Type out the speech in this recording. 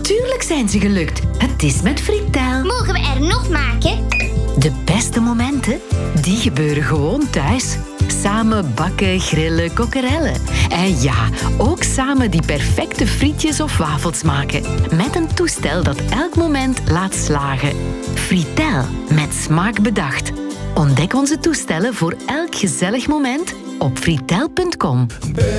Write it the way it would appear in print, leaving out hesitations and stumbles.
Natuurlijk zijn ze gelukt. Het is met Fritel. Mogen we er nog maken? De beste momenten, die gebeuren gewoon thuis. Samen bakken, grillen, kokkerellen. En ja, ook samen die perfecte frietjes of wafels maken. Met een toestel dat elk moment laat slagen. Fritel, met smaak bedacht. Ontdek onze toestellen voor elk gezellig moment op fritel.com.